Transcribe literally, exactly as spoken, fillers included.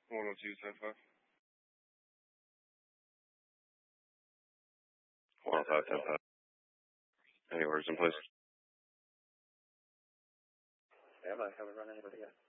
one oh two, ten five. one oh five, ten five. Any orders in place? Yeah, I haven't run anybody yet.